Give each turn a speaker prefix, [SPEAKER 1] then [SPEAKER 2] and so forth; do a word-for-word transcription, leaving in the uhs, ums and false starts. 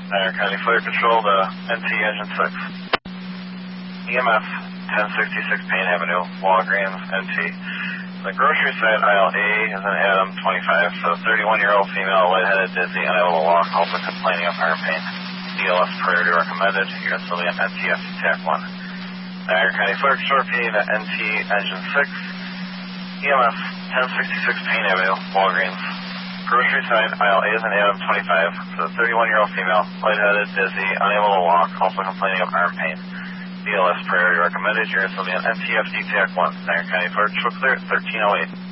[SPEAKER 1] Niagara County Fire Control to N T Engine six. E M F ten sixty-six Payne Avenue, Walgreens, N T. The grocery side aisle A is an Adam twenty-five, so thirty-one-year-old female, lightheaded, dizzy, unable to walk, also complaining of arm pain. D L S priority recommended. Unit civilian N T F T A C one. Niagara County Fire Control repeating to N T Engine six. E M F ten sixty-six Payne Avenue, Walgreens. Grocery side aisle A is an Adam twenty-five, so thirty-one-year-old female, lightheaded, dizzy, unable to walk, also complaining of arm pain. D L S priority recommended. Unit civilian N T F T A C one. Niagara County Fire Control clear at thirteen oh eight.